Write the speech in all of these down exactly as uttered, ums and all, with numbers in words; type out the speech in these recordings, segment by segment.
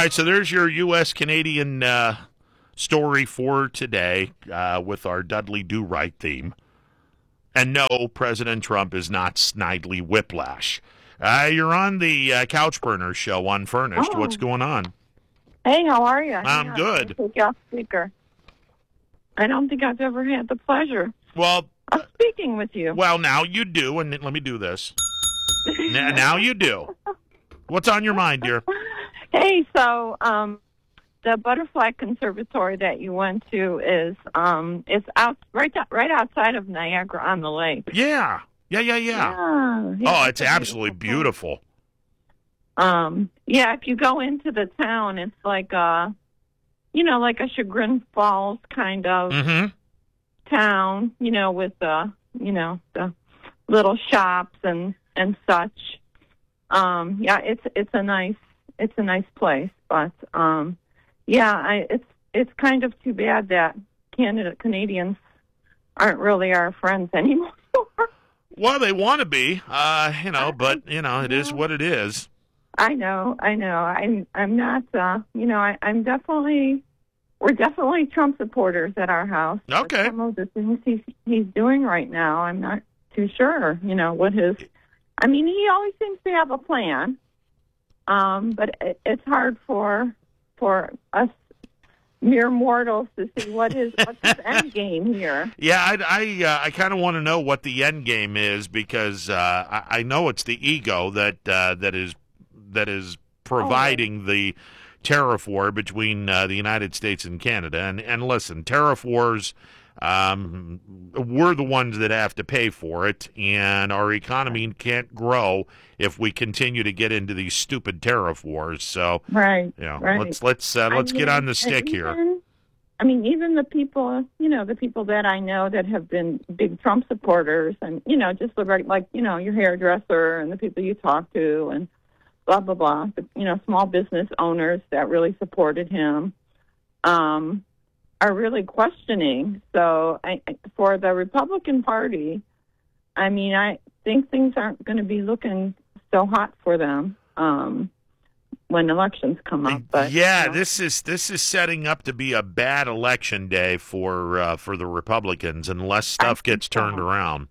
right, so there's your U S Canadian uh, story for today uh, with our Dudley Do Right theme. And no, President Trump is not Snidely Whiplash. Uh, you're on the uh, Couch Burner show, Unfurnished. Oh. What's going on? Hey, how are you? I'm Yeah, good. Take you off speaker. I don't think I've ever had the pleasure Well, of speaking with you. well, now you do, and let me do this. N- now you do. What's on your mind, dear? Hey, so um, the Butterfly Conservatory that you went to is um, it's out right right outside of Niagara on the Lake. Yeah, yeah, yeah, yeah. Yeah, yeah, Oh, it's absolutely beautiful. Um, yeah, if you go into the town, it's like a, you know, like a Chagrin Falls kind of Mm-hmm. town, you know, with the, you know, the little shops and and such. Um, yeah, it's it's a nice it's a nice place, but um, yeah, I, it's it's kind of too bad that Canada Canadians aren't really our friends anymore. Well, they want to be, uh, you know, but you know, it is what it is. I know, I know. I'm I'm not, uh, you know, I, I'm definitely. We're definitely Trump supporters at our house. Okay. But some of the things he's he's doing right now, I'm not too sure. You know what his. I mean, he always seems to have a plan, um, but it, it's hard for for us mere mortals to see what is what's his end game here. Yeah, I I, uh, I kind of want to know what the end game is because uh, I, I know it's the ego that uh, that is that is providing oh. the tariff war between uh, the United States and Canada. And, and listen, tariff wars, um, we're the ones that have to pay for it, and our economy can't grow if we continue to get into these stupid tariff wars. So, right, you know, right. let's let's uh, let's I get mean, on the stick even, here. I mean, even the people, you know, the people that I know that have been big Trump supporters, and you know, just like, like you know, your hairdresser and the people you talk to, and blah, blah, blah, the, you know, small business owners that really supported him um, are really questioning. So I, for the Republican Party, I mean, I think things aren't going to be looking so hot for them um, when elections come up. But yeah, you know. this is this is setting up to be a bad election day for uh, for the Republicans unless stuff gets turned so. around.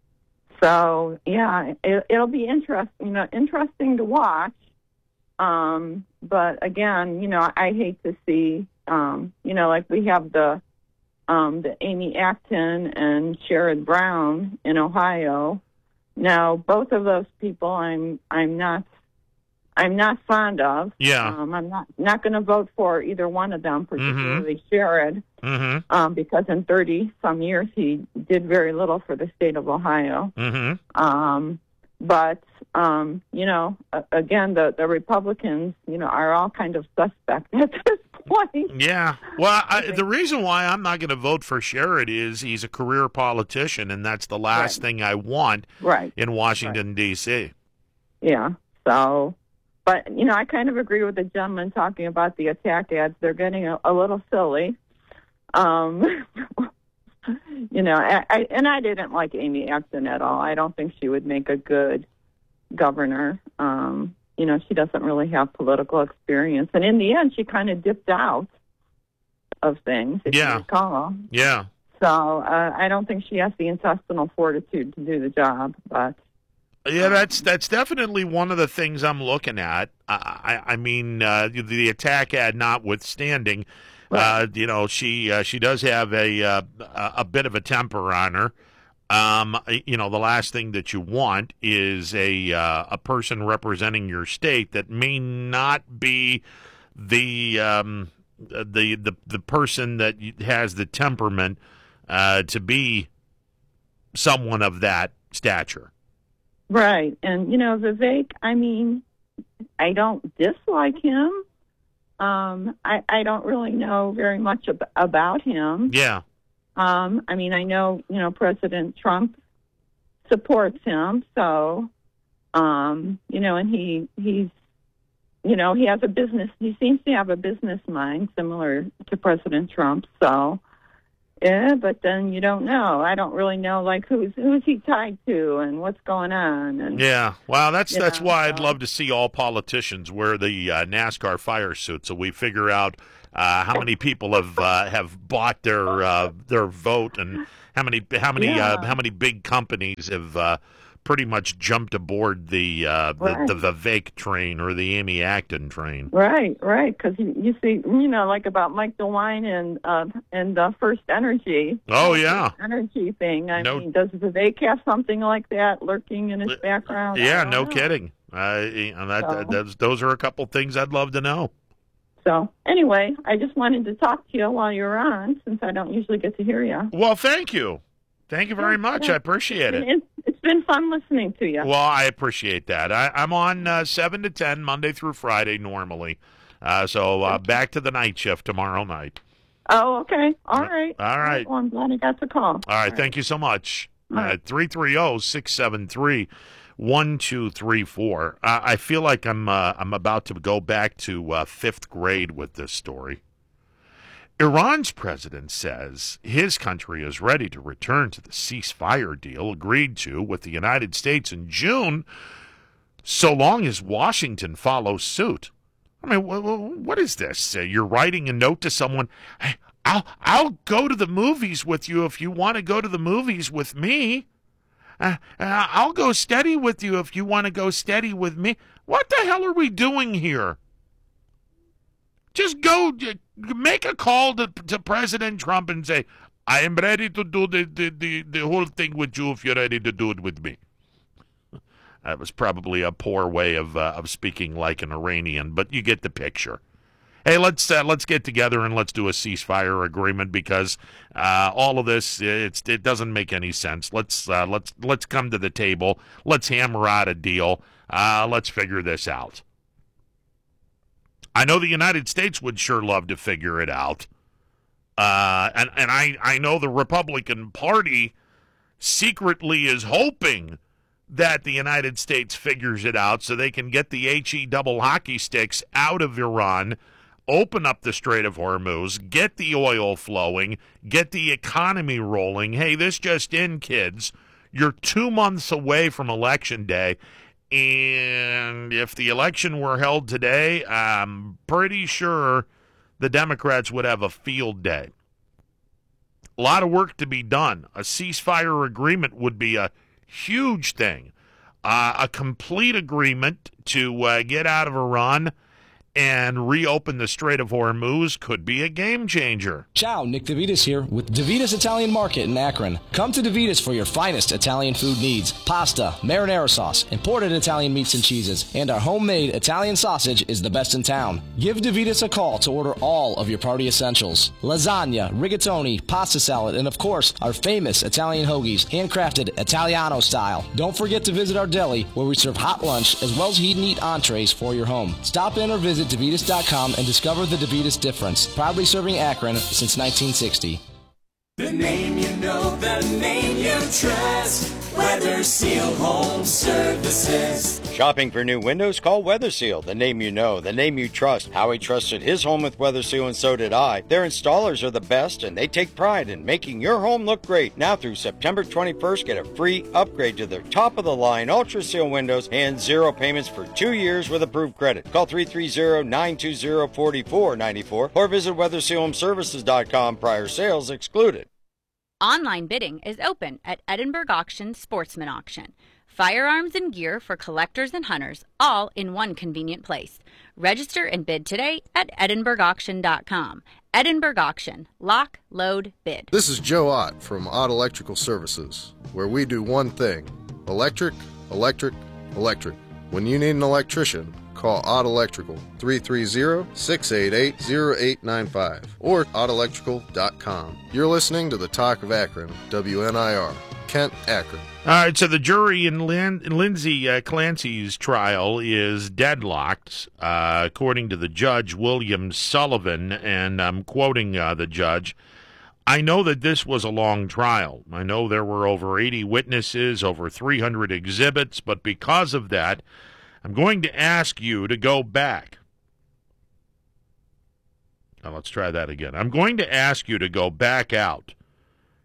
So yeah, it, it'll be interesting. You know, interesting to watch. Um, but again, you know, I hate to see. Um, you know, like we have the um, the Amy Acton and Sherrod Brown in Ohio. Now, both of those people, I'm I'm not I'm not fond of. Yeah. Um, I'm not not going to vote for either one of them, particularly mm-hmm. Sherrod. Mm-hmm. Um, because in thirty some years he did very little for the state of Ohio. Mm-hmm. Um, but um, you know, uh, again, the, the Republicans, you know, are all kind of suspect at this point. Yeah. Well, I, the reason why I'm not going to vote for Sherrod is he's a career politician, and that's the last right. thing I want right. in Washington right. D C. Yeah. So. But, you know, I kind of agree with the gentleman talking about the attack ads. They're getting a, a little silly. Um, you know, I, I, and I didn't like Amy Acton at all. I don't think she would make a good governor. Um, you know, she doesn't really have political experience. And in the end, she kind of dipped out of things, if yeah. you recall. Yeah. So uh, I don't think she has the intestinal fortitude to do the job, but... Yeah, that's that's definitely one of the things I'm looking at. I, I, I mean, uh, the attack ad notwithstanding, right. uh, you know, she uh, she does have a uh, a bit of a temper on her. Um, you know, the last thing that you want is a uh, a person representing your state that may not be the um, the the the person that has the temperament uh, to be someone of that stature. Right. And, you know, Vivek, I mean, I don't dislike him. Um, I, I don't really know very much ab- about him. Yeah. Um, I mean, I know, you know, President Trump supports him. So, um, you know, and he he's, you know, he has a business, he seems to have a business mind similar to President Trump. So, Yeah, but then you don't know. I don't really know, like, who's who's he tied to and what's going on. And Yeah, well, that's you that's know, why I'd so- love to see all politicians wear the uh, NASCAR fire suit, so we figure out uh, how many people have uh, have bought their uh, their vote, and how many how many Yeah. uh, how many big companies have uh, pretty much jumped aboard the uh, the, Right. the Vivek train or the Amy Acton train. Right, right. Because you, you see, you know, like about Mike DeWine and uh, and uh, First Energy. Oh, uh, yeah. First Energy thing. I No- mean, does Vivek have something like that lurking in his background? I Yeah, don't no know. kidding. Uh, and that, So- that, that's, those are a couple things I'd love to know. So anyway, I just wanted to talk to you while you were on, since I don't usually get to hear you. Well, thank you. Thank you very Yeah, much. yeah. I appreciate it. It's, it's been fun listening to you. Well, I appreciate that. I, I'm on uh, seven to ten, Monday through Friday, normally. Uh, so uh, back to the night shift tomorrow night. Oh, okay. All right. All right. Well, I'm glad I got the call. All right. Thank you so much. All right. Uh, three three zero, six seven three, one two three four. Uh, I feel like I'm, uh, I'm about to go back to uh, fifth grade with this story. Iran's president says his country is ready to return to the ceasefire deal agreed to with the United States in June, so long as Washington follows suit. I mean, wh- wh- what is this? Uh, you're writing a note to someone, hey, I'll, I'll go to the movies with you if you want to go to the movies with me. Uh, uh, I'll go steady with you if you want to go steady with me. What the hell are we doing here? Just go, j- make a call to, to President Trump and say, I am ready to do the, the, the, the whole thing with you if you're ready to do it with me. That was probably a poor way of uh, of speaking like an Iranian, but you get the picture. Hey, let's uh, let's get together and let's do a ceasefire agreement, because uh, all of this it's it doesn't make any sense. Let's uh, let's let's come to the table. Let's hammer out a deal. Uh, let's figure this out. I know the United States would sure love to figure it out. Uh, and and I, I know the Republican Party secretly is hoping that the United States figures it out so they can get the H E double hockey sticks out of Iran, open up the Strait of Hormuz, get the oil flowing, get the economy rolling. Hey, this just in, kids. You're two months away from Election Day. And if the election were held today, I'm pretty sure the Democrats would have a field day. A lot of work to be done. A ceasefire agreement would be a huge thing. Uh, a complete agreement to uh, get out of Iran and reopen the Strait of Hormuz could be a game changer. Ciao, Nick DeVitas here with DeVitas Italian Market in Akron. Come to DeVitas for your finest Italian food needs. Pasta, marinara sauce, imported Italian meats and cheeses, and our homemade Italian sausage is the best in town. Give DeVitas a call to order all of your party essentials. Lasagna, rigatoni, pasta salad, and of course, our famous Italian hoagies, handcrafted Italiano style. Don't forget to visit our deli where we serve hot lunch as well as heat and eat entrees for your home. Stop in or visit DeVitas dot com and discover the DeVitas difference. Proudly serving Akron since nineteen sixty. The name you know, the name you trust. Weather Seal Home Services. Shopping for new windows? Call Weather Seal, the name you know, the name you trust. Howie trusted his home with Weather Seal, and so did I. Their installers are the best, and they take pride in making your home look great. Now through September twenty-first, get a free upgrade to their top-of-the-line Ultra Seal windows and zero payments for two years with approved credit. Call three three zero, nine two zero, four four nine four or visit weather seal home services dot com. Prior sales excluded. Online bidding is open at Edinburgh Auction Sportsman Auction. Firearms and gear for collectors and hunters, all in one convenient place. Register and bid today at edinburgh auction dot com. Edinburgh Auction. Lock, load, bid. This is Joe Ott from Ott Electrical Services, where we do one thing: electric, electric, electric. When you need an electrician, call Ott Electrical, three three zero, six eight eight, zero eight nine five, or ott electrical dot com. You're listening to the Talk of Akron, W N I R, Kent, Akron. All right, so the jury in, Lin- in Lindsay uh, Clancy's trial is deadlocked, uh, according to the judge, William Sullivan, and I'm quoting uh, the judge. I know that this was a long trial. I know there were over eighty witnesses, over three hundred exhibits, but because of that, I'm going to ask you to go back. Now, let's try that again. I'm going to ask you to go back out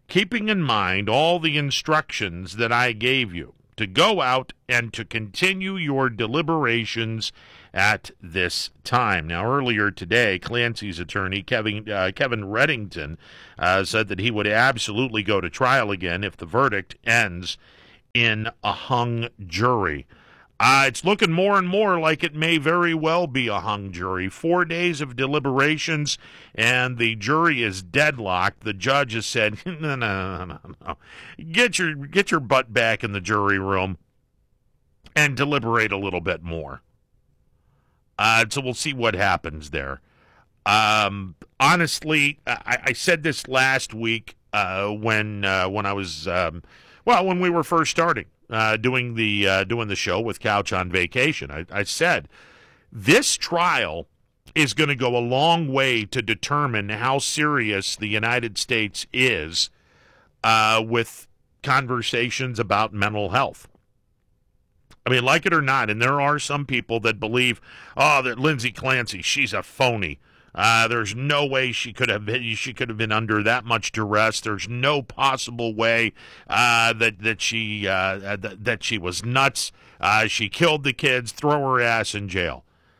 keeping in mind all the instructions that I gave you to go out and to continue your deliberations at this time. Now, earlier today, Clancy's attorney, Kevin uh, Kevin Reddington, uh, said that he would absolutely go to trial again if the verdict ends in a hung jury. Uh, it's looking more and more like it may very well be a hung jury. Four days of deliberations, and the jury is deadlocked. The judge has said, no, no, no, no, no. Get your, get your butt back in the jury room and deliberate a little bit more. Uh, so we'll see what happens there. Um, honestly, I, I said this last week uh, when uh, when I was, um, well, when we were first starting. Uh, doing the uh, doing the show with Couch on Vacation. I, I said this trial is going to go a long way to determine how serious the United States is uh, with conversations about mental health. I mean, like it or not, and there are some people that believe, oh, that Lindsay Clancy, she's a phony. Uh, there's no way she could have been, she could have been under that much duress. There's no possible way uh, that that she uh, that, that she was nuts. Uh, she killed the kids. Throw her ass in jail.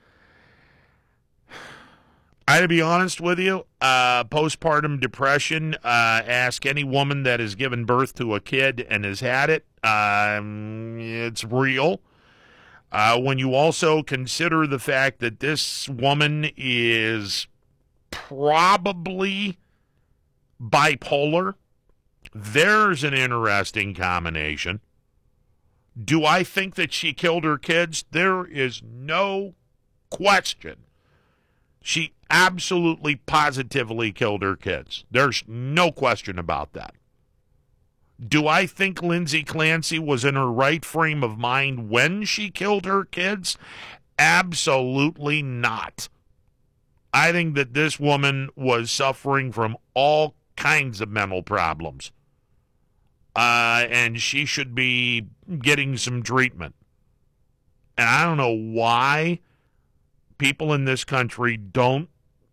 I, to be honest with you, uh, postpartum depression. Uh, ask any woman that has given birth to a kid and has had it. Um, it's real. Uh, when you also consider the fact that this woman is probably bipolar, there's an interesting combination. Do I think that she killed her kids? There is no question. She absolutely, positively killed her kids. There's no question about that. Do I think Lindsay Clancy was in her right frame of mind when she killed her kids? Absolutely not. I think that this woman was suffering from all kinds of mental problems. Uh, and she should be getting some treatment. And I don't know why people in this country don't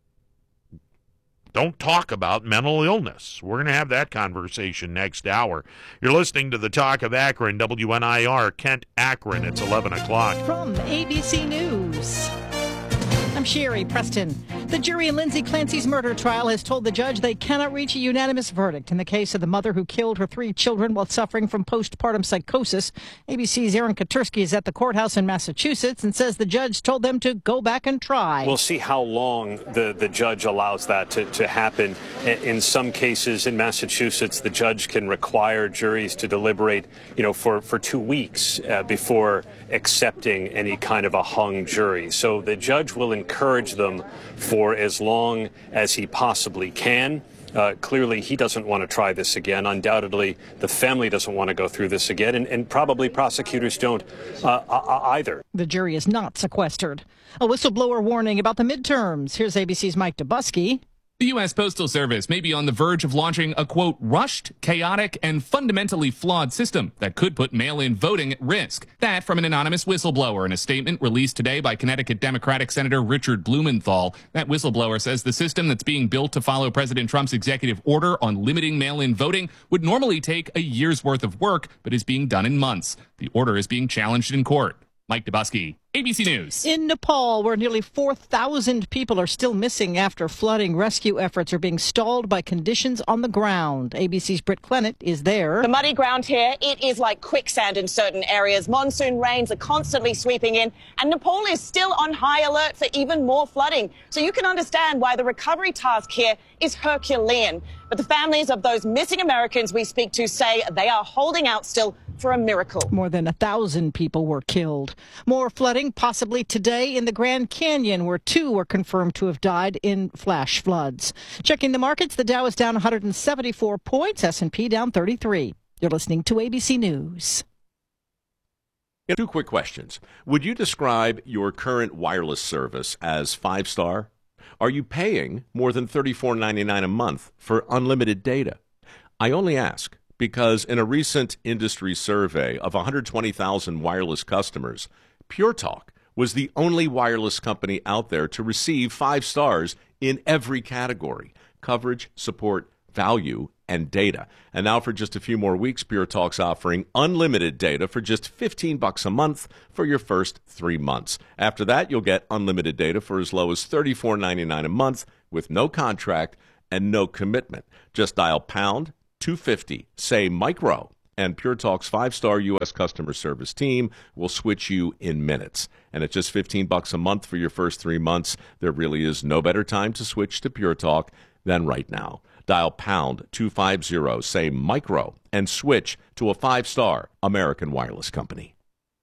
Don't talk about mental illness. We're going to have that conversation next hour. You're listening to the Talk of Akron, W N I R, Kent, Akron. It's eleven o'clock. From A B C News, I'm Sherry Preston. The jury in Lindsay Clancy's murder trial has told the judge they cannot reach a unanimous verdict in the case of the mother who killed her three children while suffering from postpartum psychosis. A B C's Aaron Katursky is at the courthouse in Massachusetts and says the judge told them to go back and try. We'll see how long the, the judge allows that to, to happen. In some cases in Massachusetts, the judge can require juries to deliberate, you know, for, for two weeks uh, before accepting any kind of a hung jury. So the judge will encourage them for as long as he possibly can. Uh, clearly, he doesn't want to try this again. Undoubtedly, the family doesn't want to go through this again, and, and probably prosecutors don't uh, either. The jury is not sequestered. A whistleblower warning about the midterms. Here's A B C's Mike Dubusky. The U S Postal Service may be on the verge of launching a, quote, rushed, chaotic, and fundamentally flawed system that could put mail-in voting at risk. That from an anonymous whistleblower in a statement released today by Connecticut Democratic Senator Richard Blumenthal. That whistleblower says the system that's being built to follow President Trump's executive order on limiting mail-in voting would normally take a year's worth of work, but is being done in months. The order is being challenged in court. Mike Dubusky, A B C News. In Nepal, where nearly four thousand people are still missing after flooding, rescue efforts are being stalled by conditions on the ground. A B C's Britt Clennett is there. The muddy ground here, it is like quicksand in certain areas. Monsoon rains are constantly sweeping in, and Nepal is still on high alert for even more flooding. So you can understand why the recovery task here is Herculean. But the families of those missing Americans we speak to say they are holding out still for a miracle. More than a thousand people were killed. More flooding possibly today in the Grand Canyon, where two were confirmed to have died in flash floods. Checking the markets, the Dow is down one hundred seventy-four points, S and P down thirty-three. You're listening to A B C News. Two quick questions. Would you describe your current wireless service as five-star? Are you paying more than thirty-four ninety-nine a month for unlimited data? I only ask because in a recent industry survey of one hundred twenty thousand wireless customers, Pure Talk was the only wireless company out there to receive five stars in every category: coverage, support, value, and data. And now for just a few more weeks, Pure Talk's offering unlimited data for just fifteen bucks a month for your first three months. After that, you'll get unlimited data for as low as thirty-four ninety-nine a month with no contract and no commitment. Just dial pound two fifty, say micro, and Pure Talk's five-star U S customer service team will switch you in minutes. And at just fifteen bucks a month for your first three months, there really is no better time to switch to Pure Talk than right now. Dial pound two fifty, say micro, and switch to a five-star American Wireless company.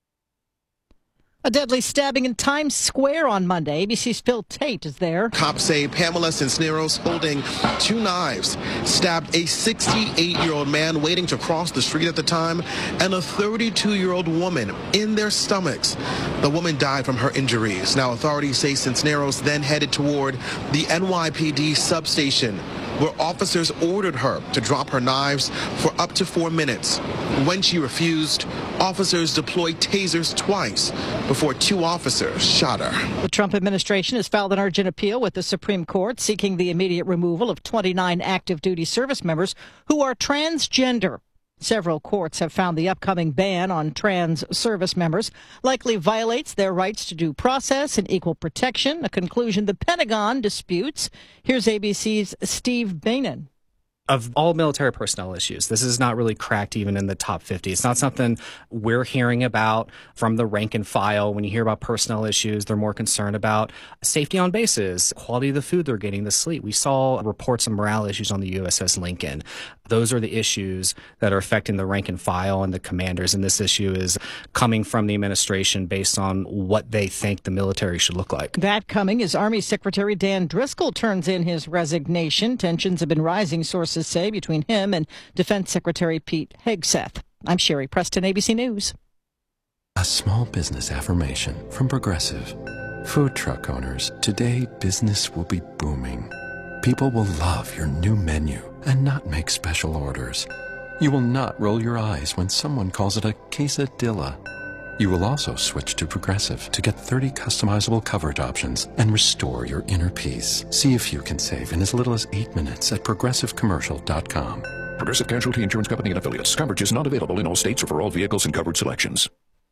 A deadly stabbing in Times Square on Monday. A B C's Phil Tate is there. Cops say Pamela Cisneros, holding two knives, stabbed a sixty-eight-year-old man waiting to cross the street at the time and a thirty-two-year-old woman in their stomachs. The woman died from her injuries. Now, authorities say Cisneros then headed toward the N Y P D substation, where officers ordered her to drop her knives for up to four minutes. When she refused, officers deployed tasers twice before two officers shot her. The Trump administration has filed an urgent appeal with the Supreme Court seeking the immediate removal of twenty-nine active duty service members who are transgender. Several courts have found the upcoming ban on trans service members likely violates their rights to due process and equal protection, a conclusion the Pentagon disputes. Here's A B C's Steve Bannon. Of all military personnel issues, this is not really cracked even in the top fifty. It's not something we're hearing about from the rank and file. When you hear about personnel issues, they're more concerned about safety on bases, quality of the food they're getting, the sleep. We saw reports of morale issues on the U S S Lincoln. Those are the issues that are affecting the rank and file and the commanders. And this issue is coming from the administration based on what they think the military should look like. That coming as Army Secretary Dan Driscoll turns in his resignation. Tensions have been rising, sources say, between him and Defense Secretary Pete Hegseth. I'm Sherry Preston, A B C News. A small business affirmation from Progressive. Food truck owners, today business will be booming. People will love your new menu and not make special orders. You will not roll your eyes when someone calls it a quesadilla. You will also switch to Progressive to get thirty customizable coverage options and restore your inner peace. See if you can save in as little as eight minutes at progressive commercial dot com. Progressive Casualty Insurance Company and Affiliates. Coverage is not available in all states or for all vehicles and covered selections.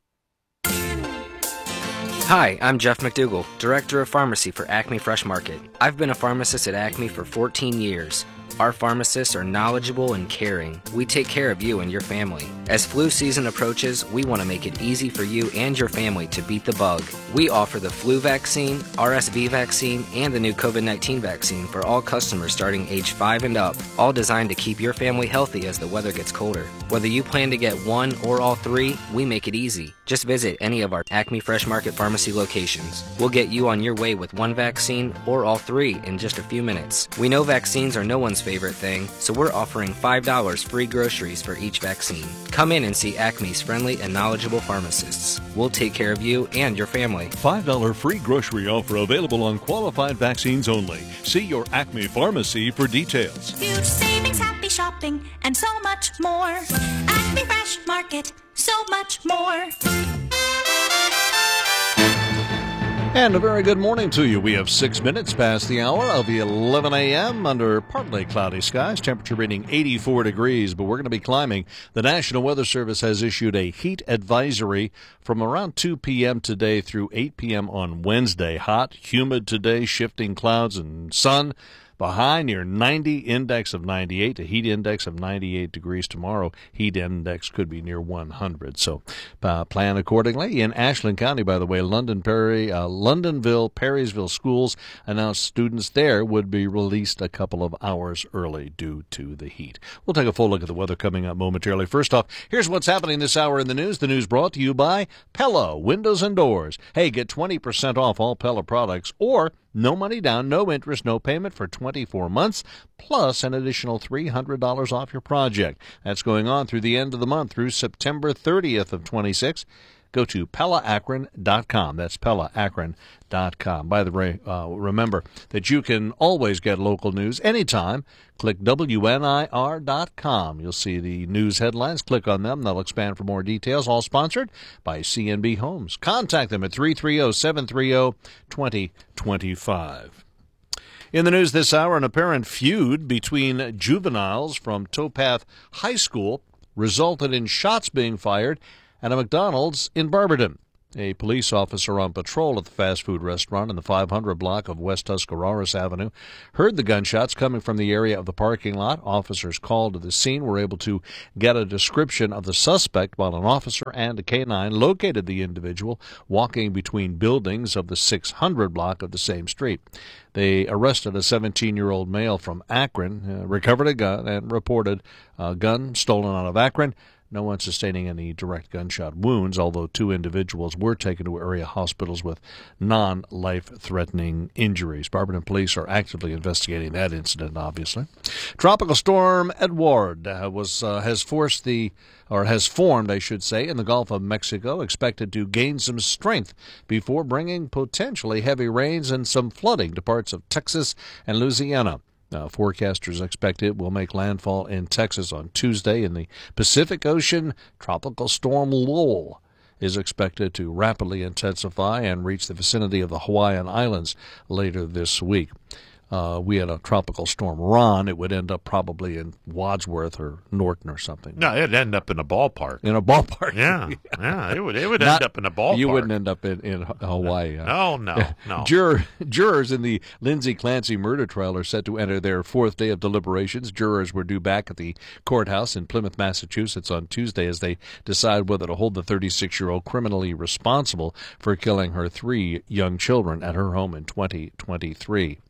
Hi, I'm Jeff McDougall, Director of Pharmacy for Acme Fresh Market. I've been a pharmacist at Acme for fourteen years. Our pharmacists are knowledgeable and caring. We take care of you and your family. As flu season approaches, we want to make it easy for you and your family to beat the bug. We offer the flu vaccine, R S V vaccine, and the new COVID nineteen vaccine for all customers starting age five and up, all designed to keep your family healthy as the weather gets colder. Whether you plan to get one or all three, we make it easy. Just visit any of our Acme Fresh Market Pharmacy locations. We'll get you on your way with one vaccine or all three in just a few minutes. We know vaccines are no one's favorite thing, so we're offering five dollars free groceries for each vaccine. Come in and see Acme's friendly and knowledgeable pharmacists. We'll take care of you and your family. five dollars free grocery offer available on qualified vaccines only. See your Acme pharmacy for details. Huge savings, happy shopping, and so much more. Acme Fresh Market, so much more. And a very good morning to you. We have six minutes past the hour of eleven a.m. under partly cloudy skies, temperature reading eighty-four degrees, but we're going to be climbing. The National Weather Service has issued a heat advisory from around two p.m. today through eight p.m. on Wednesday. Hot, humid today, shifting clouds and sun. The high near ninety, index of ninety-eight, a heat index of ninety-eight degrees tomorrow. Heat index could be near one hundred, so uh, plan accordingly. In Ashland County, by the way, London, Perry, uh, Londonville, Perrysville schools announced students there would be released a couple of hours early due to the heat. We'll take a full look at the weather coming up momentarily. First off, here's what's happening this hour in the news. The news brought to you by Pella Windows and Doors. Hey, get twenty percent off all Pella products, or no money down, no interest, no payment for twenty-four months, plus an additional three hundred dollars off your project. That's going on through the end of the month, through September thirtieth of twenty-six. Go to Pella Akron dot com. That's Pella Akron dot com. By the way, uh, remember that you can always get local news anytime. Click W N I R dot com. You'll see the news headlines. Click on them. They'll expand for more details. All sponsored by C N B Homes. Contact them at three three zero, seven three zero, two zero two five. In the news this hour, an apparent feud between juveniles from Towpath High School resulted in shots being fired at a McDonald's in Barberton. A police officer on patrol at the fast food restaurant in the five hundred block of West Tuscarawas Avenue heard the gunshots coming from the area of the parking lot. Officers called to the scene were able to get a description of the suspect, while an officer and a K nine located the individual walking between buildings of the six hundred block of the same street. They arrested a seventeen-year-old male from Akron, uh, recovered a gun, and reported a gun stolen out of Akron. No one sustaining any direct gunshot wounds, although two individuals were taken to area hospitals with non-life-threatening injuries. Barberton police are actively investigating that incident, obviously. Tropical storm Edward uh, was uh, has forced the, or has formed, I should say, in the Gulf of Mexico, expected to gain some strength before bringing potentially heavy rains and some flooding to parts of Texas and Louisiana. Uh, forecasters expect it will make landfall in Texas on Tuesday. In the Pacific Ocean, Tropical Storm Lowell is expected to rapidly intensify and reach the vicinity of the Hawaiian Islands later this week. Uh, we had a Tropical Storm Ron. It would end up probably in Wadsworth or Norton or something. No, it'd end up in a ballpark. In a ballpark. Yeah, yeah, it would it would Not, end up in a ballpark. You wouldn't end up in, in Hawaii. No, no, no. Juror, jurors in the Lindsay Clancy murder trial are set to enter their fourth day of deliberations. Jurors were due back at the courthouse in Plymouth, Massachusetts on Tuesday as they decide whether to hold the thirty-six-year-old criminally responsible for killing her three young children at her home in twenty twenty-three.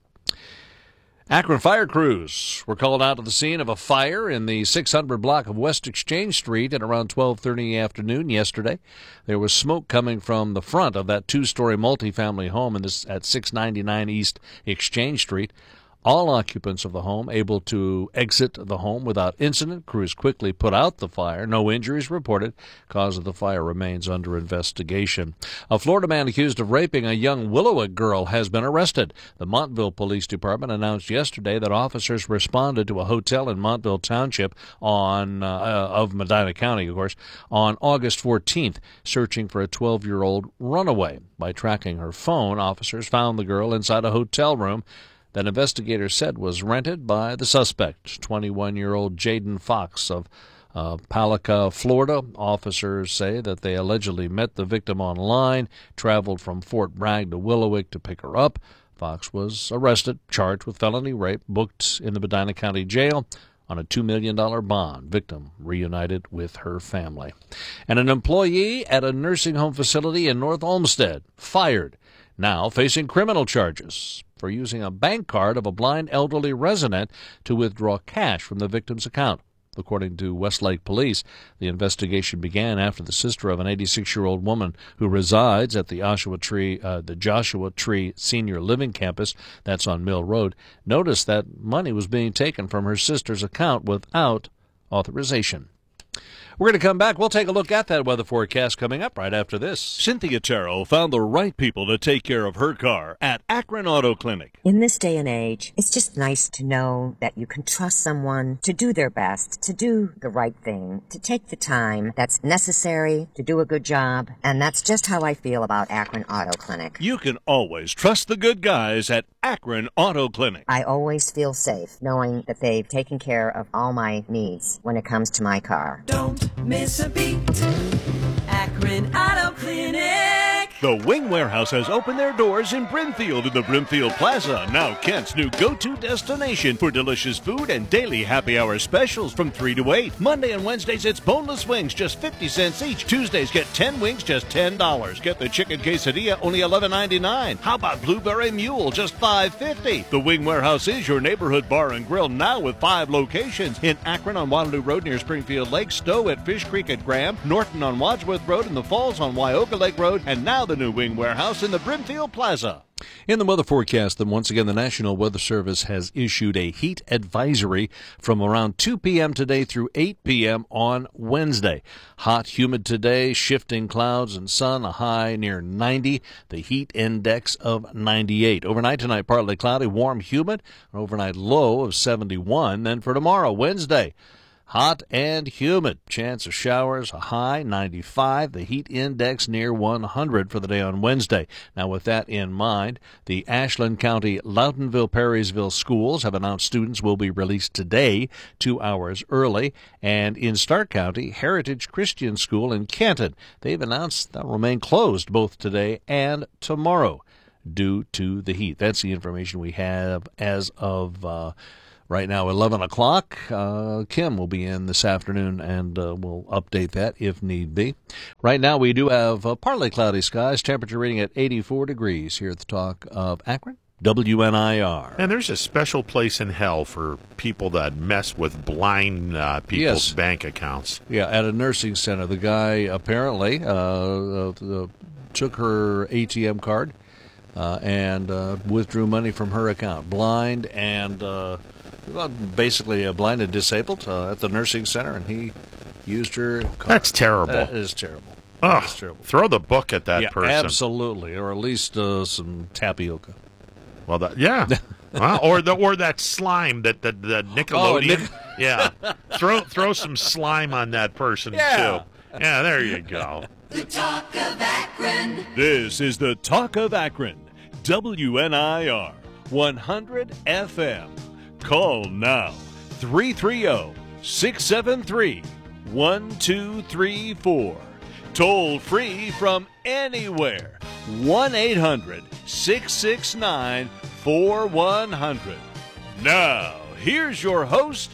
Akron fire crews were called out to the scene of a fire in the six hundred block of West Exchange Street at around twelve thirty in the afternoon yesterday. There was smoke coming from the front of that two-story multifamily home in this, at six ninety-nine East Exchange Street. All occupants of the home able to exit the home without incident. Crews quickly put out the fire. No injuries reported. Cause of the fire remains under investigation. A Florida man accused of raping a young Willowick girl has been arrested. The Montville Police Department announced yesterday that officers responded to a hotel in Montville Township on uh, of Medina County, of course, on August fourteenth, searching for a twelve-year-old runaway. By tracking her phone, officers found the girl inside a hotel room that investigators said was rented by the suspect, twenty-one-year-old Jaden Fox of uh, Palaca, Florida. Officers say that they allegedly met the victim online, traveled from Fort Bragg to Willowick to pick her up. Fox was arrested, charged with felony rape, booked in the Medina County Jail on a two million dollars bond. Victim reunited with her family. And an employee at a nursing home facility in North Olmsted fired, now facing criminal charges for using a bank card of a blind elderly resident to withdraw cash from the victim's account. According to Westlake Police, the investigation began after the sister of an eighty-six-year-old woman who resides at the Joshua Tree, uh, the Joshua Tree Senior Living Campus, that's on Mill Road, noticed that money was being taken from her sister's account without authorization. We're going to come back. We'll take a look at that weather forecast coming up right after this. Cynthia Terrell found the right people to take care of her car at Akron Auto Clinic. In this day and age, it's just nice to know that you can trust someone to do their best, to do the right thing, to take the time that's necessary to do a good job. And that's just how I feel about Akron Auto Clinic. You can always trust the good guys at Akron Auto Clinic. I always feel safe knowing that they've taken care of all my needs when it comes to my car. Don't miss a beat. Akron Auto Clinic. The Wing Warehouse has opened their doors in Brimfield in the Brimfield Plaza, now Kent's new go-to destination for delicious food and daily happy hour specials from three to eight. Monday and Wednesdays, it's boneless wings, just fifty cents each. Tuesdays, get ten wings, just ten dollars. Get the chicken quesadilla, only eleven ninety-nine. How about blueberry mule, just five fifty? The Wing Warehouse is your neighborhood bar and grill, now with five locations. In Akron on Waterloo Road near Springfield Lake, Stowe at Fish Creek at Graham, Norton on Wadsworth Road, and the Falls on Wyoga Lake Road, and now the new Wing Warehouse in the Brimfield Plaza. In the weather forecast, then once again, the National Weather Service has issued a heat advisory from around two p.m. today through eight p.m. on Wednesday. Hot, humid today, shifting clouds and sun, a high near ninety, the heat index of ninety-eight. Overnight tonight, partly cloudy, warm, humid, an overnight low of seventy-one. Then for tomorrow, Wednesday, Hot and humid. Chance of showers, a high ninety-five. The heat index near one hundred for the day on Wednesday. Now, with that in mind, the Ashland County Loudounville-Perrysville schools have announced students will be released today, two hours early. And in Stark County, Heritage Christian School in Canton, they've announced they'll remain closed both today and tomorrow due to the heat. That's the information we have as of uh, right now, eleven o'clock. Uh, Kim will be in this afternoon, and uh, we'll update that if need be. Right now, we do have uh, partly cloudy skies, temperature reading at eighty-four degrees here at the Talk of Akron, W N I R. And there's a special place in hell for people that mess with blind uh, people's Yes. bank accounts. Yeah, at a nursing center. The guy apparently uh, uh, uh, took her A T M card uh, and uh, withdrew money from her account. Blind and uh, well, basically uh, blind and disabled uh, at the nursing center, and he used her card. That's terrible. That is terrible. Ugh, That's terrible. throw the book at that yeah, person. absolutely, or at least uh, some tapioca. Well, that, yeah. Well, or the or that slime that the, the Nickelodeon. Oh, Nic- yeah. Throw throw some slime on that person, Yeah. too. Yeah, there you go. The Talk of Akron. This is the Talk of Akron, W N I R, one hundred F M. Call now, three three zero, six seven three, one two three four. Toll free from anywhere, one eight hundred, six six nine, four one zero zero. Now, here's your host,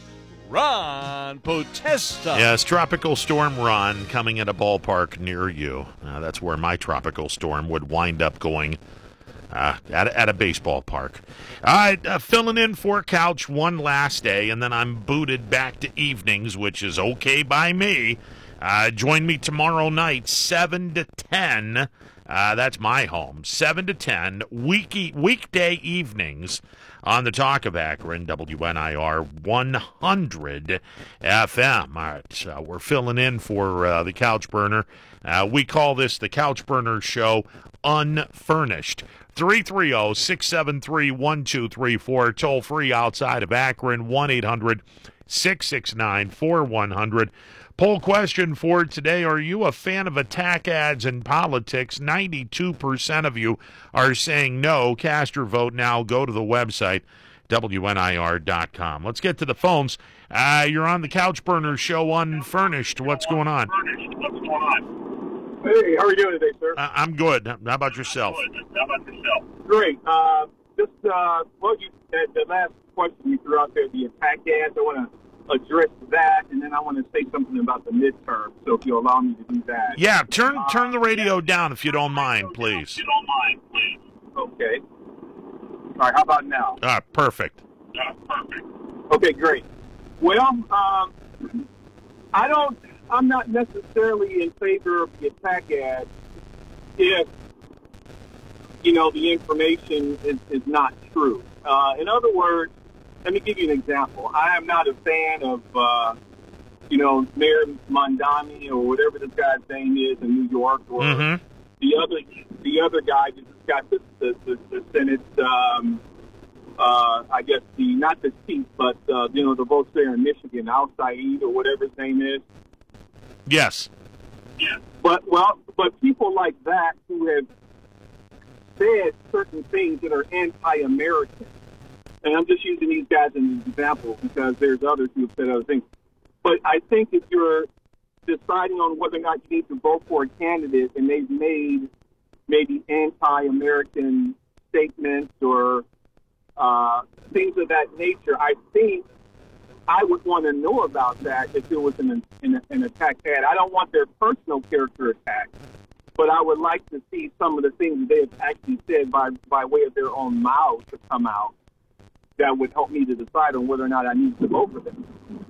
Ron Potesta. Yes, Tropical Storm Ron coming at a ballpark near you. Uh, that's where my tropical storm would wind up going, uh, at, a, at a baseball park. All right, uh, filling in for Couch one last day, and then I'm booted back to evenings, which is okay by me. Uh, join me tomorrow night, seven to ten. Uh, that's my home, seven to ten, weeky, weekday evenings on the Talk of Akron, W N I R one hundred F M. All right, uh, we're filling in for uh, the Couch Burner. Uh, we call this the Couch Burner Show Unfurnished. three three zero, six seven three, one two three four, toll free outside of Akron, one eight hundred, six six nine, four one zero zero. Poll question for today: are you a fan of attack ads in politics? ninety-two percent of you are saying no. Cast your vote now. Go to the website, W N I R dot com. Let's get to the phones. Uh, you're on the Couch Burner Show Unfurnished. What's going on? Hey, how are you doing today, sir? Uh, I'm good. How about yourself? Great. Uh, just, uh, well, you, the, the last question you threw out there, the attack ads, I want to address that, and then I want to say something about the midterm. So if you allow me to do that. Yeah, turn turn the radio down if you don't mind, please. Okay. All right, how about now? Ah, perfect. Okay, great. Well, um, I don't, I'm not necessarily in favor of the attack ads if, you know, the information is, is not true. Uh, in other words, let me give you an example. I am not a fan of, uh, you know, Mayor Mondani or whatever this guy's name is in New York, or mm-hmm. the other the other guy that just got the the, the, the Senate. Um, uh, I guess the not the chief, but uh, you know, the votes there in Michigan, Al Said or whatever his name is. Yes. Yeah. But well, but people like that who have said certain things that are anti-American. And I'm just using these guys as an example because there's others who have said other things. But I think if you're deciding on whether or not you need to vote for a candidate and they've made maybe anti-American statements or uh, things of that nature, I think I would want to know about that if it was an, an, an attack ad. I don't want their personal character attacked, but I would like to see some of the things that they have actually said by, by way of their own mouths to come out. That would help me to decide on whether or not I need to vote for them.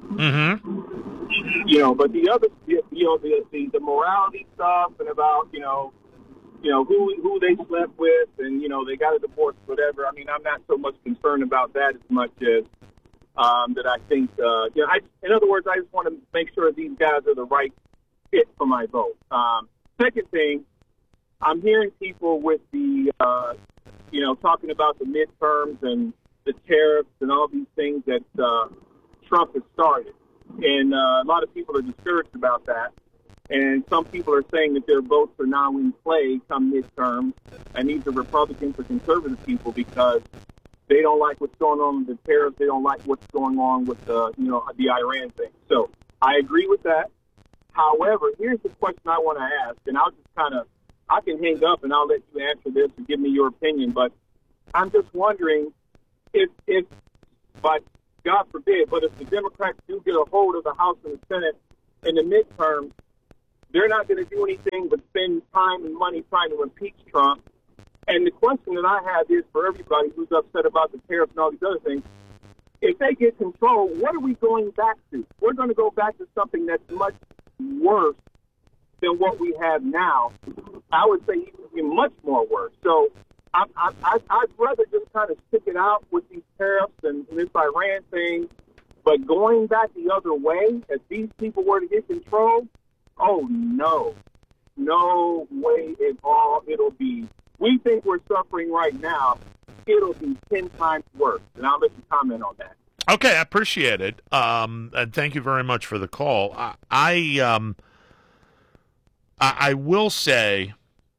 Mm-hmm. You know, but the other, you know, the, the the morality stuff and about, you know, you know who who they slept with and you know they got a divorce, whatever. I mean, I'm not so much concerned about that as much as um, that I think, uh, you know, I, in other words, I just want to make sure these guys are the right fit for my vote. Um, second thing, I'm hearing people with the, uh, you know, talking about the midterms and the tariffs and all these things that uh, Trump has started. And uh, a lot of people are discouraged about that. And some people are saying that their votes are now in play come midterm. And these are Republicans or conservative people because they don't like what's going on with the tariffs. They don't like what's going on with the, you know, the Iran thing. So I agree with that. However, here's the question I want to ask, and I'll just kind of, I can hang up and I'll let you answer this and give me your opinion. But I'm just wondering if, if, but God forbid, but if the Democrats do get a hold of the House and the Senate in the midterms, they're not going to do anything but spend time and money trying to impeach Trump. And the question that I have is for everybody who's upset about the tariffs and all these other things, if they get control, what are we going back to? We're going to go back to something that's much worse than what we have now. I would say even much more worse. So I, I, I, I'd rather just kind of stick it out with these tariffs and, and this Iran thing. But going back the other way, if these people were to get control, oh, no. No way at all it'll be. We think we're suffering right now. It'll be ten times worse. And I'll let you comment on that. Okay, I appreciate it. Um, and thank you very much for the call. I, I, um, I, I will say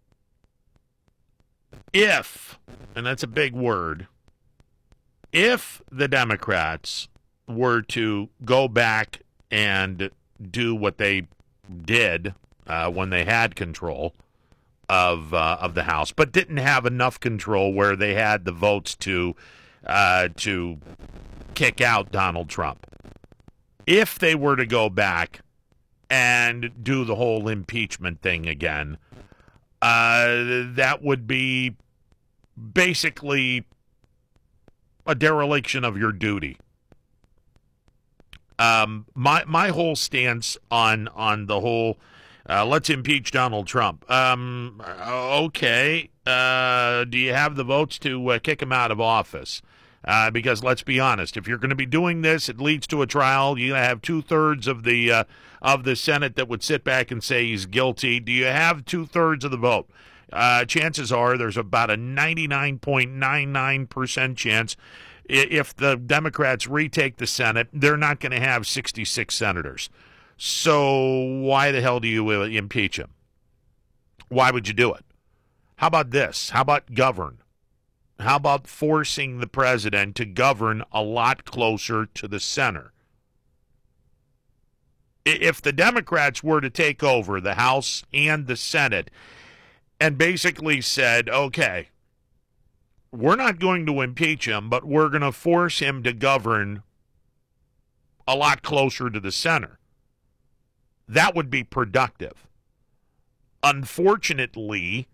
if, and that's a big word, if the Democrats were to go back and do what they did uh, when they had control of uh, of the House, but didn't have enough control where they had the votes to uh, to kick out Donald Trump. If they were to go back and do the whole impeachment thing again, uh, that would be basically a dereliction of your duty. Um, my my whole stance on on the whole uh, let's impeach Donald Trump. Um, okay, uh, do you have the votes to uh, kick him out of office? Uh, because let's be honest, if you're going to be doing this, it leads to a trial. You're going to have two thirds of the uh, of the Senate that would sit back and say he's guilty. Do you have two thirds of the vote? Uh, chances are there's about a ninety-nine point nine nine percent chance. If the Democrats retake the Senate, they're not going to have sixty-six senators. So why the hell do you impeach him? Why would you do it? How about this? How about govern? How about forcing the president to govern a lot closer to the center? If the Democrats were to take over the House and the Senate and basically said, okay, we're not going to impeach him, but we're going to force him to govern a lot closer to the center, that would be productive. Unfortunately,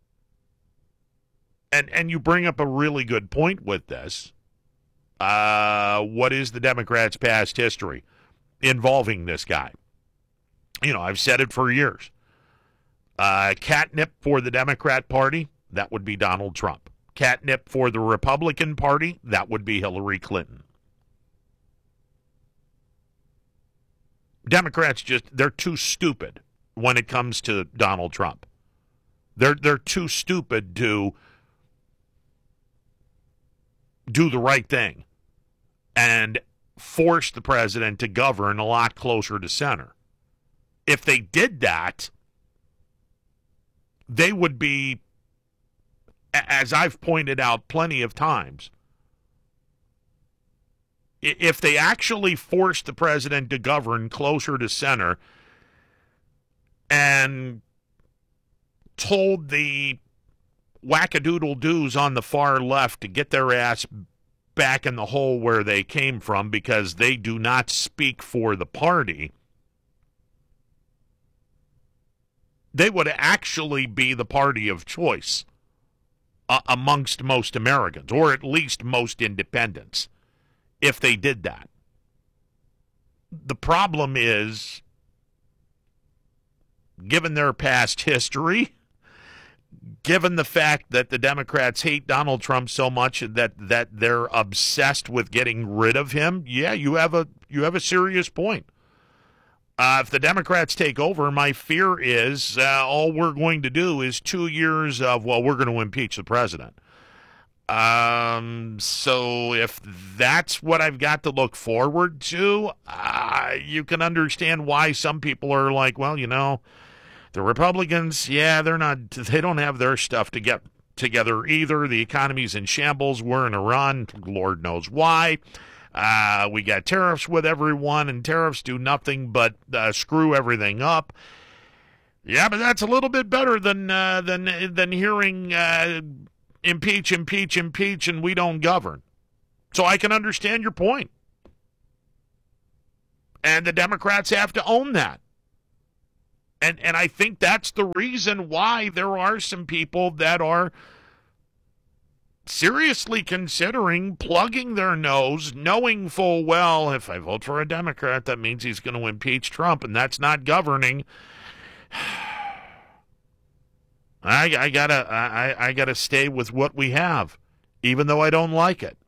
and, and you bring up a really good point with this, uh, what is the Democrats' past history involving this guy? You know, I've said it for years. Uh, catnip for the Democrat Party, that would be Donald Trump. Catnip for the Republican Party, that would be Hillary Clinton. Democrats just, they're too stupid when it comes to Donald Trump. They're they're too stupid to do the right thing and force the president to govern a lot closer to center. If they did that, they would be, as I've pointed out plenty of times, if they actually forced the president to govern closer to center and told the wackadoodle-doos on the far left to get their ass back in the hole where they came from because they do not speak for the party, they would actually be the party of choice uh, amongst most Americans, or at least most independents, if they did that. The problem is, given their past history, given the fact that the Democrats hate Donald Trump so much that that they're obsessed with getting rid of him, yeah, you have a you have a serious point. Uh, if the Democrats take over, my fear is uh, all we're going to do is two years of, well, we're going to impeach the president. Um, so if that's what I've got to look forward to, uh, you can understand why some people are like, well, you know, the Republicans, yeah, they're not, they don't have their stuff to get together either. The economy's in shambles. We're in Iran. Lord knows why. Uh, we got tariffs with everyone, and tariffs do nothing but uh, screw everything up. Yeah, but that's a little bit better than uh, than than hearing uh, impeach, impeach, impeach, and we don't govern. So I can understand your point. And the Democrats have to own that. And and I think that's the reason why there are some people that are seriously considering plugging their nose, knowing full well, if I vote for a Democrat, that means he's going to impeach Trump, and that's not governing. I, I gotta I, I gotta stay with what we have, even though I don't like it.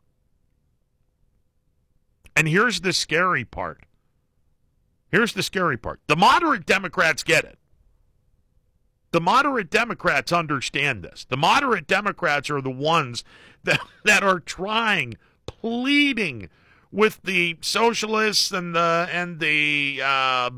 And here's the scary part. Here's the scary part. The moderate Democrats get it. The moderate Democrats understand this. The moderate Democrats are the ones that, that are trying, pleading with the socialists and the and the uh,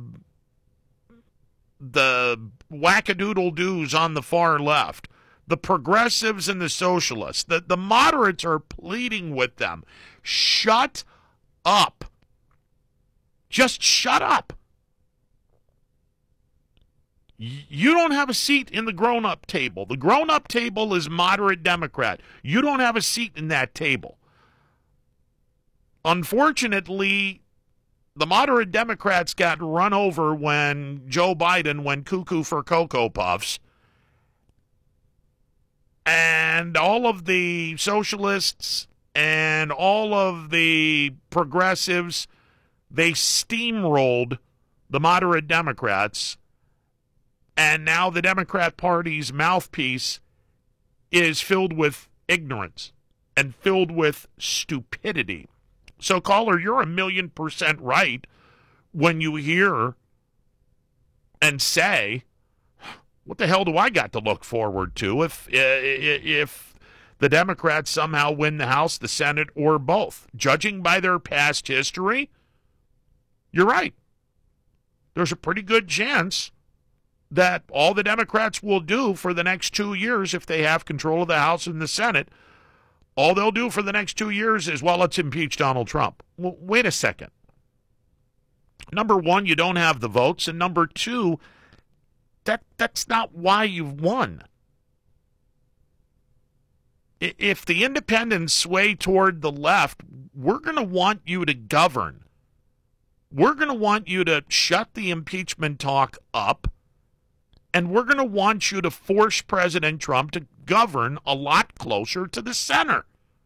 the wackadoodle-doos on the far left, the progressives and the socialists. The, the moderates are pleading with them. Shut up. Just shut up. You don't have a seat in the grown-up table. The grown-up table is moderate Democrat. You don't have a seat in that table. Unfortunately, the moderate Democrats got run over when Joe Biden went cuckoo for Cocoa Puffs. And all of the socialists and all of the progressives, they steamrolled the moderate Democrats. And now the Democrat Party's mouthpiece is filled with ignorance and filled with stupidity. So, caller, you're a million percent right when you hear and say, what the hell do I got to look forward to if if the Democrats somehow win the House, the Senate, or both? Judging by their past history, you're right. There's a pretty good chance that all the Democrats will do for the next two years if they have control of the House and the Senate, all they'll do for the next two years is, well, let's impeach Donald Trump. Well, wait a second. Number one, you don't have the votes. And number two, that that's not why you've won. If the independents sway toward the left, we're going to want you to govern. We're going to want you to shut the impeachment talk up. And we're going to want you to force President Trump to govern a lot closer to the center.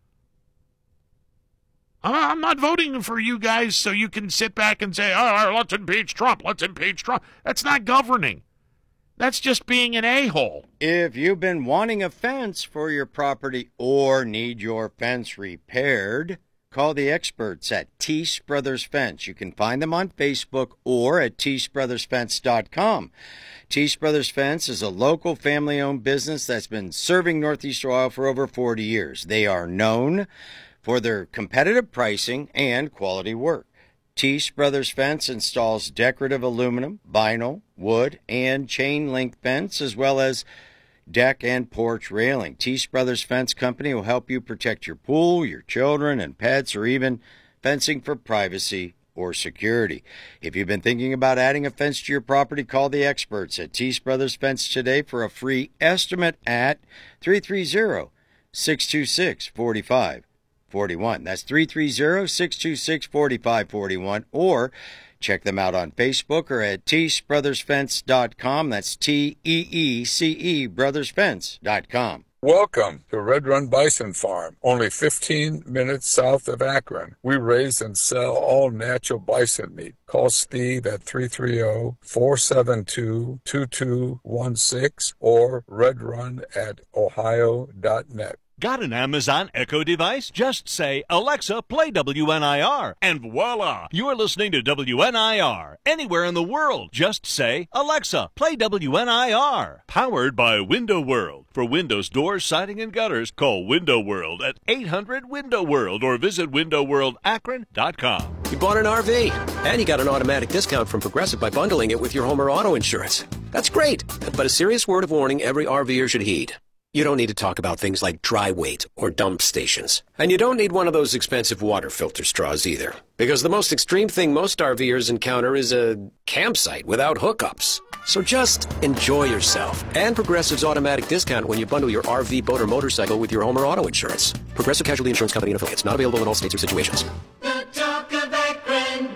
I'm not voting for you guys so you can sit back and say, oh, let's impeach Trump, let's impeach Trump. That's not governing. That's just being an a-hole. If you've been wanting a fence for your property or need your fence repaired, call the experts at Teese Brothers Fence. You can find them on Facebook or at teese brothers fence dot com. Teese Brothers Fence is a local family-owned business that's been serving Northeast Ohio for over forty years. They are known for their competitive pricing and quality work. Teese Brothers Fence installs decorative aluminum, vinyl, wood, and chain link fence, as well as deck and porch railing. Teese Brothers Fence Company will help you protect your pool, your children, and pets, or even fencing for privacy or security. If you've been thinking about adding a fence to your property, call the experts at Teese Brothers Fence today for a free estimate at three three zero, six two six, four five four one. That's three three zero, six two six, four five four one, or check them out on Facebook or at teese brothers fence dot com. That's T E E C E brothers fence dot com. Welcome to Red Run Bison Farm, only fifteen minutes south of Akron. We raise and sell all natural bison meat. Call Steve at three three zero, four seven two, two two one six or redrun at ohio dot net. Got an Amazon Echo device? Just say, Alexa, play W N I R, and voila! You're listening to W N I R. Anywhere in the world, just say, Alexa, play W N I R. Powered by Window World. For windows, doors, siding, and gutters, call Window World at eight hundred window world or visit window world akron dot com. You bought an R V, and you got an automatic discount from Progressive by bundling it with your home or auto insurance. That's great, but a serious word of warning every RVer should heed. You don't need to talk about things like dry weight or dump stations. And you don't need one of those expensive water filter straws either. Because the most extreme thing most RVers encounter is a campsite without hookups. So just enjoy yourself. And Progressive's automatic discount when you bundle your R V, boat, or motorcycle with your home or auto insurance. Progressive Casualty Insurance Company and Affiliates. Not available in all states or situations. The talk of Akron,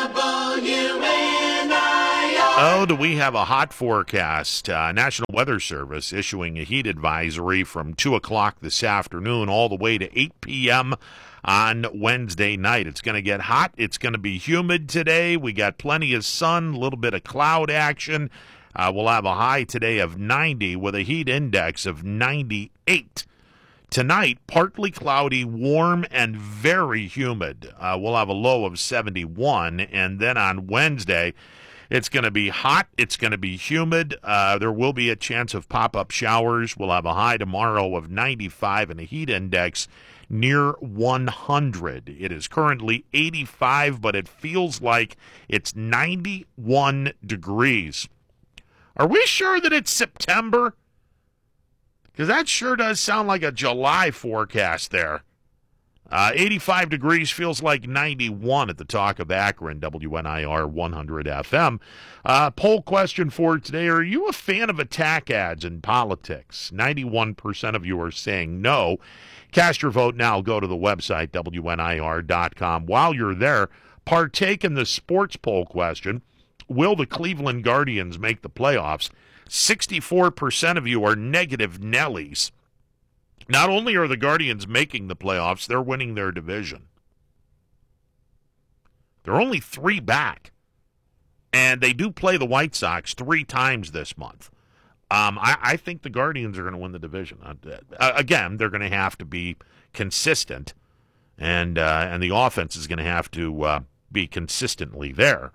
W N I R. Oh, do we have a hot forecast? Uh, National Weather Service issuing a heat advisory from two o'clock this afternoon all the way to eight p.m. on Wednesday night. It's going to get hot. It's going to be humid today. We got plenty of sun, a little bit of cloud action. Uh, we'll have a high today of ninety with a heat index of ninety-eight. Tonight, partly cloudy, warm, and very humid. Uh, we'll have a low of seventy-one. And then on Wednesday, it's going to be hot. It's going to be humid. Uh, there will be a chance of pop-up showers. We'll have a high tomorrow of ninety-five and a heat index near one hundred. It is currently eighty-five, but it feels like it's ninety-one degrees. Are we sure that it's September? Because that sure does sound like a July forecast there. Uh, eighty-five degrees feels like ninety-one at the Talk of Akron, W N I R one hundred F M. Uh, poll question for today, are you a fan of attack ads in politics? ninety-one percent of you are saying no. Cast your vote now. Go to the website, W N I R dot com. While you're there, partake in the sports poll question. Will the Cleveland Guardians make the playoffs? sixty-four percent of you are negative Nellies. Not only are the Guardians making the playoffs, they're winning their division. They're only three back. And they do play the White Sox three times this month. Um, I, I think the Guardians are going to win the division. Uh, again, they're going to have to be consistent. And, uh, and the offense is going to have to uh, be consistently there.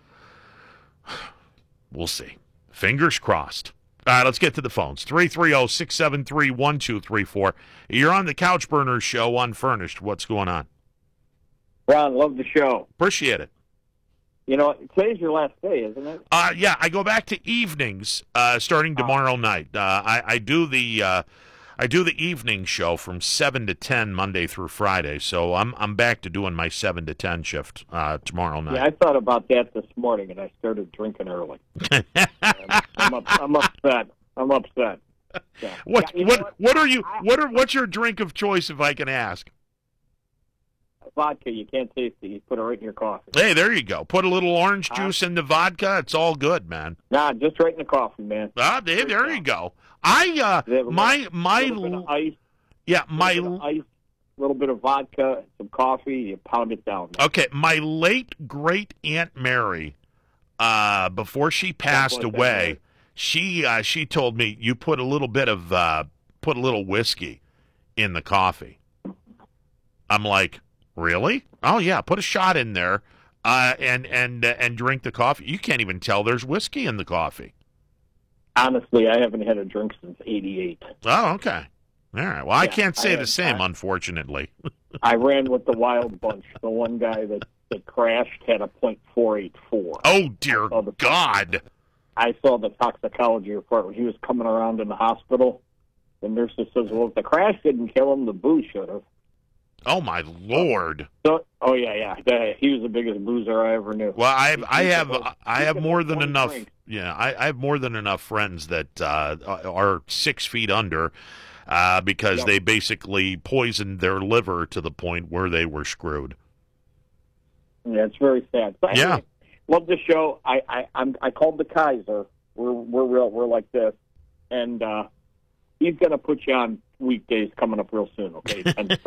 We'll see. Fingers crossed. All right, let's get to the phones. three three zero, six seven three, one two three four. You're on the Couch Burners show, Unfurnished. What's going on? Ron, love the show. Appreciate it. You know, today's your last day, isn't it? Uh, yeah, I go back to evenings uh, starting tomorrow night. Uh, I, I do the uh, I do the evening show from seven to ten Monday through Friday. So I'm I'm back to doing my seven to ten shift uh, tomorrow night. Yeah, I thought about that this morning, and I started drinking early. I'm, up, I'm upset. I'm upset. So, what yeah, what what? what are you what are what's your drink of choice, if I can ask? Vodka, you can't taste it. You put it right in your coffee. Hey, there you go. Put a little orange juice uh, in the vodka. It's all good, man. Nah, just right in the coffee, man. Ah, there, there you go. I uh, my my little bit of ice. Yeah, my little bit of ice, little bit of vodka, some coffee. You pound it down. Man. Okay, my late great Aunt Mary, uh, before she passed away, she uh, she told me you put a little bit of uh, put a little whiskey in the coffee. I'm like, really? Oh yeah, put a shot in there, uh, and and uh, and drink the coffee. You can't even tell there's whiskey in the coffee. Honestly, I haven't had a drink since eighty-eight. Oh, okay. All right. Well, yeah, I can't say I the had, same, I, unfortunately. I ran with the Wild Bunch. The one guy that, that crashed had a point four eight four. Oh, dear I God. I saw the toxicology report when he was coming around in the hospital. The nurse says, well, if the crash didn't kill him, the booze should have. Oh, my Lord. So, oh, yeah, yeah. He was the biggest boozer I ever knew. Well, I have, I have, about, I have more than enough. Drinks. Yeah, I, I have more than enough friends that uh, are six feet under uh, because yep. they basically poisoned their liver to the point where they were screwed. Yeah, it's very sad. So anyway, yeah, love the show. I, I, I'm, I called the Kaiser. We're, we're real. We're like this, and uh, he's going to put you on weekdays coming up real soon. Okay,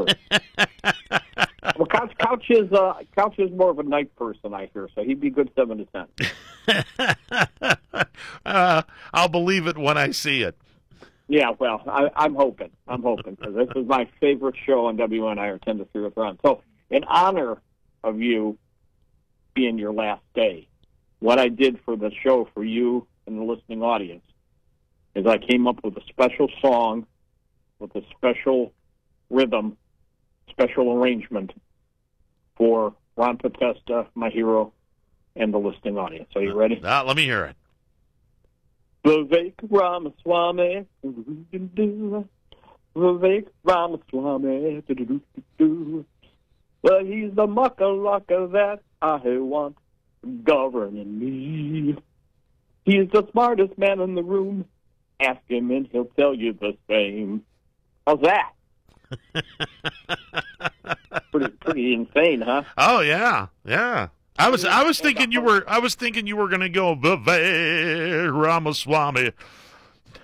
well, Couch, Couch is uh, Couch is more of a night person, I hear, so he'd be good seven to ten. uh, I'll believe it when I see it. Yeah, well, I, I'm hoping. I'm hoping, because this is my favorite show on W N I R ten to three with Ron. So, in honor of you being your last day, what I did for the show for you and the listening audience is I came up with a special song with a special rhythm, special arrangement for Ron Potesta, my hero, and the listening audience. Are you ready? Uh, let me hear it. Vivek Ramaswamy, Vivek Ramaswamy, well, he's the muckalaka that I want governing me. He's the smartest man in the room. Ask him and he'll tell you the same. How's that? pretty, pretty insane, huh? Oh yeah, yeah. I was I was thinking you were I was thinking you were going to go Vivek Ramaswamy.